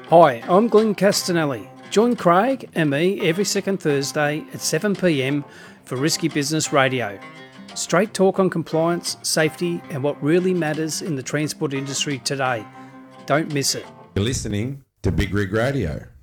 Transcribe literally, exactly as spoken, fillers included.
Hi, I'm Glenn Castanelli. Join Craig and me every second Thursday at seven p m for Risky Business Radio. Straight talk on compliance, safety and what really matters in the transport industry today. Don't miss it. You're listening to Big Rig Radio.